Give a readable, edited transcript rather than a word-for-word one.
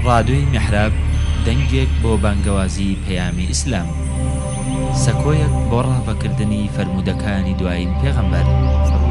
ڕادۆی میحراب دەنگێک بۆ بانگەوازی پەیامی ئیسلام، سەکۆیەک بۆ ڕابەکردنی فەرمودەکانی دوایین پێغەمبەر